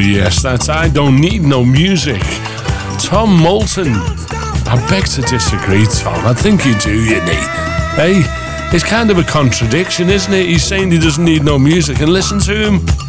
yes, that's I Don't Need No Music. Tom Moulton. I beg to disagree, Tom. I think you do, you need. Hey, it's kind of a contradiction, isn't it? He's saying he doesn't need no music, and listen to him.